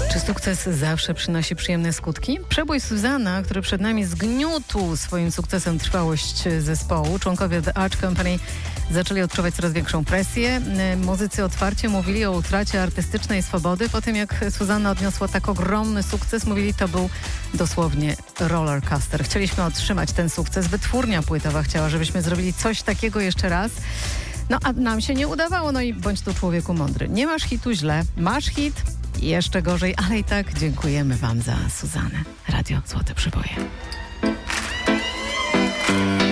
Czy sukces zawsze przynosi przyjemne skutki? Przebój Susanna, który przed nami zgniótł swoim sukcesem trwałość zespołu. Członkowie The Arch Company zaczęli odczuwać coraz większą presję. Muzycy otwarcie mówili o utracie artystycznej swobody. Po tym jak Susanna odniosła tak ogromny sukces, mówili, to był dosłownie roller coaster. Chcieliśmy otrzymać ten sukces. Wytwórnia płytowa chciała, żebyśmy zrobili coś takiego jeszcze raz. No a nam się nie udawało, no i bądź tu człowieku mądry. Nie masz hitu, źle. Masz hit, jeszcze gorzej, ale i tak dziękujemy wam za Suzannę. Radio Złote Przeboje.